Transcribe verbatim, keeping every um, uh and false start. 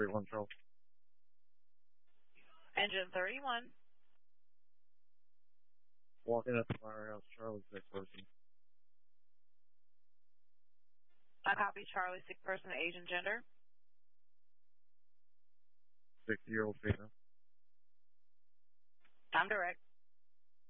thirty-one, Charles. Engine thirty-one. Walking at the firehouse, Charlie, sick person. I copy Charlie, sick person, age and gender. sixty-year-old female. I'm direct.